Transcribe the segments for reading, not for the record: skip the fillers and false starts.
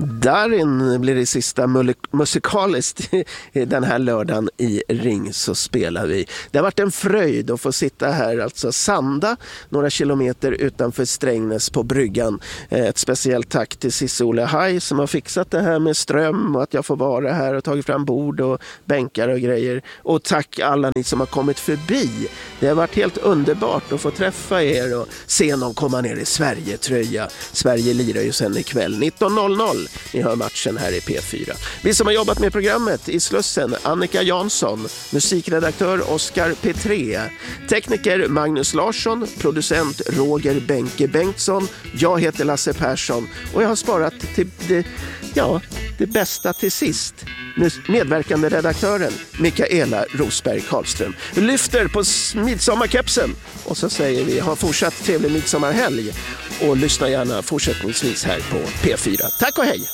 Darin blir det sista musikaliskt den här lördagen i Ring, så spelar vi. Det har varit en fröjd att få sitta här, alltså Sanda, några kilometer utanför Strängnäs på bryggan. Ett speciellt tack till Cissi Olle Haj som har fixat det här med ström och att jag får vara här och tagit fram bord och bänkar och grejer. Och tack alla ni som har kommit förbi. Det har varit helt underbart att få träffa er och se någon komma ner i Sverige-tröja. Sverige lirar ju sen ikväll 19.00. Ni hör matchen här i P4. Vi som har jobbat med programmet i Slussen: Annika Jansson, musikredaktör Oskar Petré, tekniker Magnus Larsson, producent Roger Benke Bengtsson. Jag heter Lasse Persson och jag har sparat till det bästa till sist. Medverkande redaktören Mikaela Rosberg Karlström lyfter på midsommarkepsen och så säger vi ha fortsatt trevlig midsommarhelg och lyssna gärna fortsättningsvis här på P4. Tack och hej!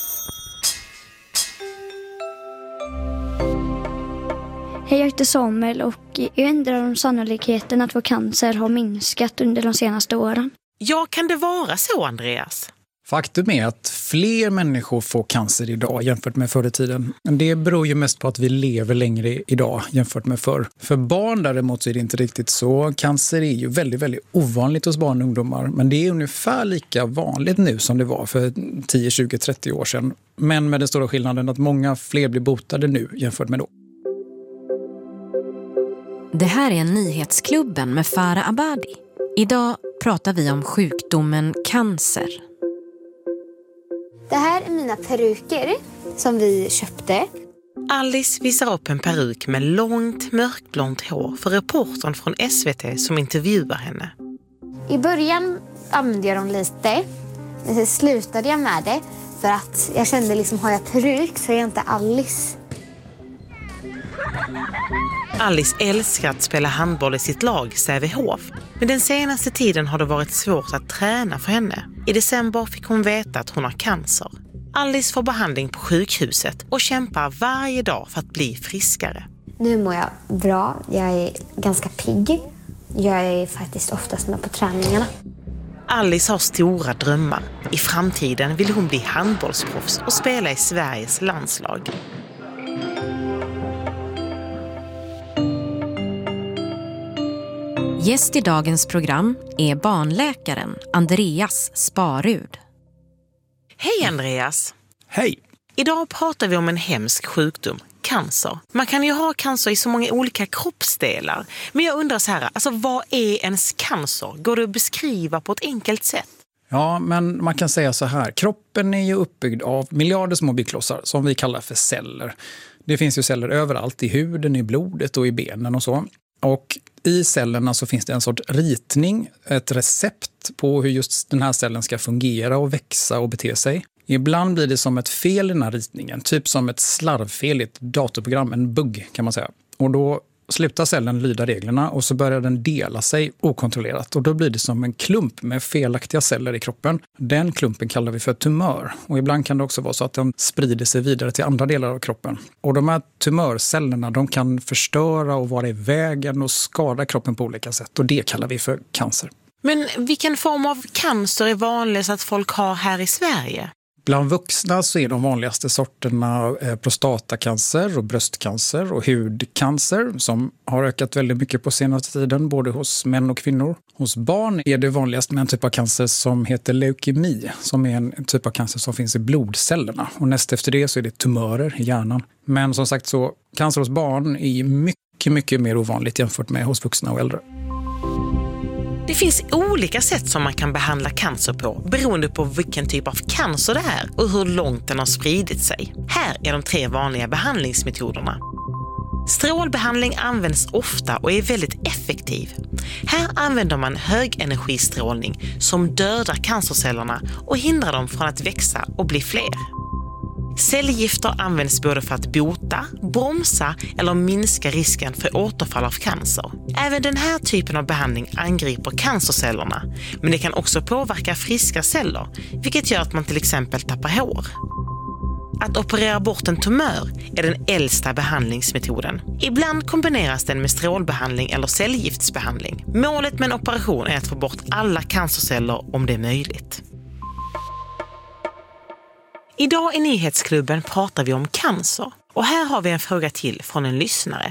Hej, jag heter Samuel och jag undrar om sannolikheten att få cancer har minskat under de senaste åren. Ja, kan det vara så, Andreas? Faktum är att fler människor får cancer idag jämfört med förr i tiden. Det beror ju mest på att vi lever längre idag jämfört med förr. För barn däremot så är det inte riktigt så. Cancer är ju väldigt, väldigt ovanligt hos barn och ungdomar. Men det är ungefär lika vanligt nu som det var för 10, 20, 30 år sedan. Men med den stora skillnaden att många fler blir botade nu jämfört med då. Det här är Nyhetsklubben med Farah Abadi. Idag pratar vi om sjukdomen cancer. Det här är mina peruker som vi köpte. Alice visar upp en peruk med långt mörkblont hår för reportern från SVT som intervjuar henne. I början använde jag dem lite, men sen slutade jag med det för att jag kände liksom, har jag peruk så är jag inte Alice. Alice älskar att spela handboll i sitt lag Sävehof. Men den senaste tiden har det varit svårt att träna för henne. I december fick hon veta att hon har cancer. Alice får behandling på sjukhuset och kämpar varje dag för att bli friskare. Nu mår jag bra. Jag är ganska pigg. Jag är faktiskt oftast med på träningarna. Alice har stora drömmar. I framtiden vill hon bli handbollsproffs och spela i Sveriges landslag. Gäst i dagens program är barnläkaren Andreas Sparud. Hej Andreas! Hej! Idag pratar vi om en hemsk sjukdom, cancer. Man kan ju ha cancer i så många olika kroppsdelar. Men jag undrar så här, alltså vad är ens cancer? Går det att beskriva på ett enkelt sätt? Ja, men man kan säga så här. Kroppen är ju uppbyggd av miljarder små byggklossar som vi kallar för celler. Det finns ju celler överallt, i huden, i blodet och i benen och så. Och i cellerna så finns det en sorts ritning, ett recept på hur just den här cellen ska fungera och växa och bete sig. Ibland blir det som ett fel i den här ritningen, typ som ett slarvfel i ett datorprogram, en bugg kan man säga. Och då slutar cellen lyda reglerna och så börjar den dela sig okontrollerat. Och då blir det som en klump med felaktiga celler i kroppen. Den klumpen kallar vi för tumör. Och ibland kan det också vara så att den sprider sig vidare till andra delar av kroppen. Och de här tumörcellerna, de kan förstöra och vara i vägen och skada kroppen på olika sätt. Och det kallar vi för cancer. Men vilken form av cancer är vanligast att folk har här i Sverige? Bland vuxna så är de vanligaste sorterna prostatacancer och bröstcancer och hudcancer som har ökat väldigt mycket på senaste tiden, både hos män och kvinnor. Hos barn är det vanligast med en typ av cancer som heter leukemi, som är en typ av cancer som finns i blodcellerna. Och näst efter det så är det tumörer i hjärnan. Men som sagt så, cancer hos barn är mycket, mycket mer ovanligt jämfört med hos vuxna och äldre. Det finns olika sätt som man kan behandla cancer på beroende på vilken typ av cancer det är och hur långt den har spridit sig. Här är de 3 vanliga behandlingsmetoderna. Strålbehandling används ofta och är väldigt effektiv. Här använder man högenergistrålning som dödar cancercellerna och hindrar dem från att växa och bli fler. Cellgifter används både för att bota, bromsa eller minska risken för återfall av cancer. Även den här typen av behandling angriper cancercellerna, men det kan också påverka friska celler, vilket gör att man till exempel tappar hår. Att operera bort en tumör är den äldsta behandlingsmetoden. Ibland kombineras den med strålbehandling eller cellgiftsbehandling. Målet med en operation är att få bort alla cancerceller om det är möjligt. Idag i Nyhetsklubben pratar vi om cancer. Och här har vi en fråga till från en lyssnare.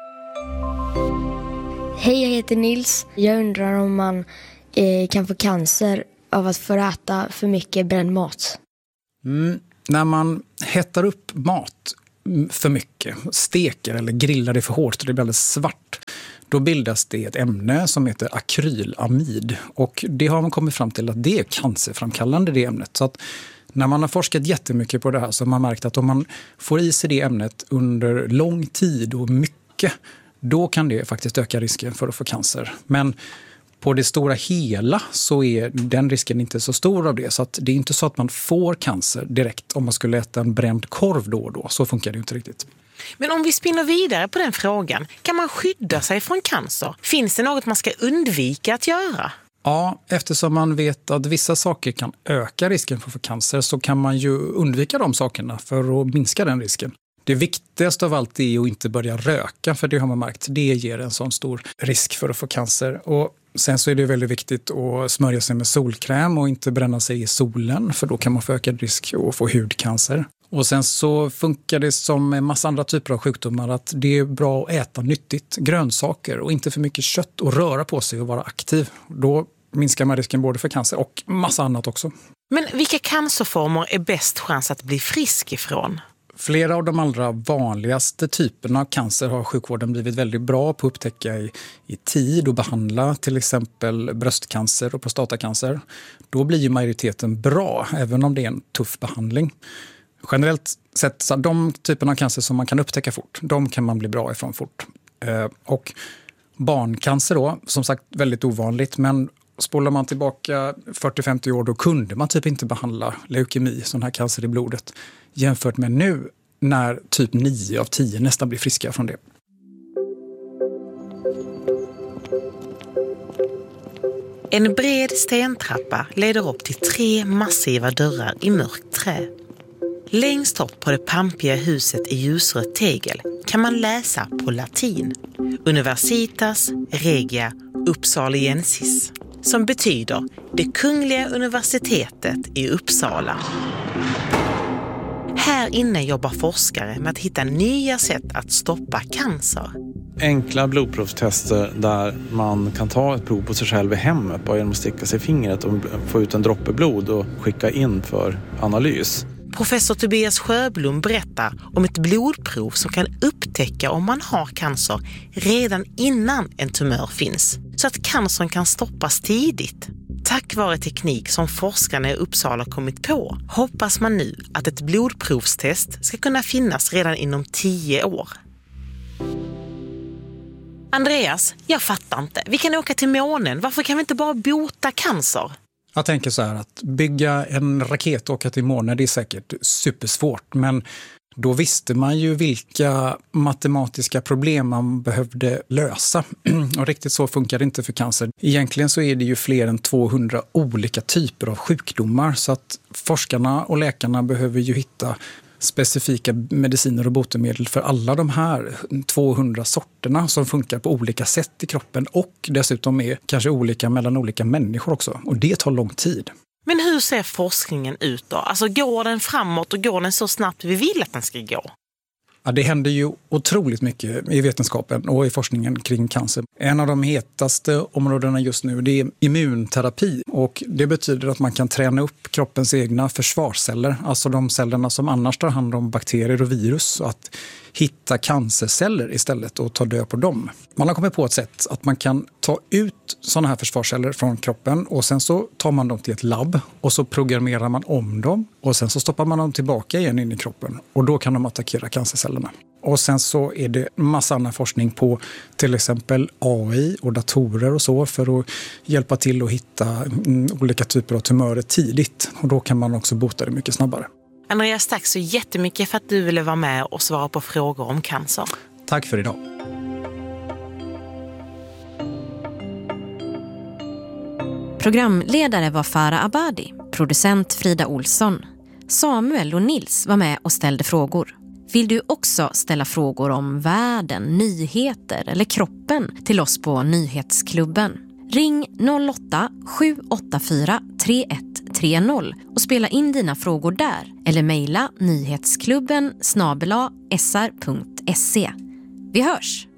Hej, jag heter Nils. Jag undrar om man kan få cancer av att få äta för mycket bränd mat. När man hettar upp mat för mycket, steker eller grillar det för hårt och det blir alldeles svart, då bildas det ett ämne som heter akrylamid. Och det har man kommit fram till att det är cancerframkallande, det ämnet. Så att när man har forskat jättemycket på det här så har man märkt att om man får i sig det ämnet under lång tid och mycket, då kan det faktiskt öka risken för att få cancer. Men på det stora hela så är den risken inte så stor av det. Så att det är inte så att man får cancer direkt om man skulle äta en bränd korv då och då. Så funkar det inte riktigt. Men om vi spinner vidare på den frågan, kan man skydda sig från cancer? Finns det något man ska undvika att göra? Ja, eftersom man vet att vissa saker kan öka risken för att få cancer så kan man ju undvika de sakerna för att minska den risken. Det viktigaste av allt är att inte börja röka, för det har man märkt. Det ger en sån stor risk för att få cancer. Och sen så är det väldigt viktigt att smörja sig med solkräm och inte bränna sig i solen, för då kan man få ökad risk att få hudcancer. Och sen så funkar det som en massa andra typer av sjukdomar att det är bra att äta nyttigt, grönsaker och inte för mycket kött och röra på sig och vara aktiv. Då minskar man risken både för cancer och massa annat också. Men vilka cancerformer är bäst chans att bli frisk ifrån? Flera av de allra vanligaste typerna av cancer har sjukvården blivit väldigt bra på att upptäcka i tid och behandla, till exempel bröstcancer och prostatacancer. Då blir ju majoriteten bra, även om det är en tuff behandling. Generellt sett, så de typerna av cancer som man kan upptäcka fort, de kan man bli bra ifrån fort. Och barncancer då, som sagt väldigt ovanligt, men spolar man tillbaka 40-50 år då kunde man typ inte behandla leukemi, sån här cancer i blodet, jämfört med nu när typ 9 av 10 nästan blir friska från det. En bred stentrappa leder upp till 3 massiva dörrar i mörkt trä. Längst upp på det pampiga huset i ljusrött tegel kan man läsa på latin Universitas Regia Uppsaliensis, som betyder det kungliga universitetet i Uppsala. Här inne jobbar forskare med att hitta nya sätt att stoppa cancer. Enkla blodprovstester där man kan ta ett prov på sig själv i hemmet bara genom att sticka sig i fingret och få ut en droppe blod och skicka in för analys. Professor Tobias Sjöblom berättar om ett blodprov som kan upptäcka om man har cancer redan innan en tumör finns, så att cancern kan stoppas tidigt. Tack vare teknik som forskarna i Uppsala kommit på hoppas man nu att ett blodprovstest ska kunna finnas redan inom 10 år. Andreas, jag fattar inte. Vi kan åka till månen. Varför kan vi inte bara bota cancer? Jag tänker så här att bygga en raket och åka till månen, det är säkert supersvårt. Men då visste man ju vilka matematiska problem man behövde lösa. Och riktigt så funkar det inte för cancer. Egentligen så är det ju fler än 200 olika typer av sjukdomar. Så att forskarna och läkarna behöver ju hitta specifika mediciner och botemedel för alla de här 200 sorterna som funkar på olika sätt i kroppen och dessutom är kanske olika mellan olika människor också. Och det tar lång tid. Men hur ser forskningen ut då? Alltså går den framåt och går den så snabbt vi vill att den ska gå? Ja, det händer ju otroligt mycket i vetenskapen och i forskningen kring cancer. En av de hetaste områdena just nu, det är immunterapi. Och det betyder att man kan träna upp kroppens egna försvarsceller, alltså de cellerna som annars tar hand om bakterier och virus, och att hitta cancerceller istället och ta död på dem. Man har kommit på ett sätt att man kan ta ut sådana här försvarsceller från kroppen och sen så tar man dem till ett labb och så programmerar man om dem och sen så stoppar man dem tillbaka igen in i kroppen och då kan de attackera cancercellerna. Och sen så är det massa annan forskning på till exempel AI och datorer och så för att hjälpa till att hitta olika typer av tumörer tidigt och då kan man också bota det mycket snabbare. Andreas, tack så jättemycket för att du ville vara med och svara på frågor om cancer. Tack för idag. Programledare var Farah Abadi, producent Frida Olsson. Samuel och Nils var med och ställde frågor. Vill du också ställa frågor om världen, nyheter eller kroppen till oss på Nyhetsklubben? Ring 08-784 3130 och spela in dina frågor där eller mejla nyhetsklubben @sr.se. Vi hörs!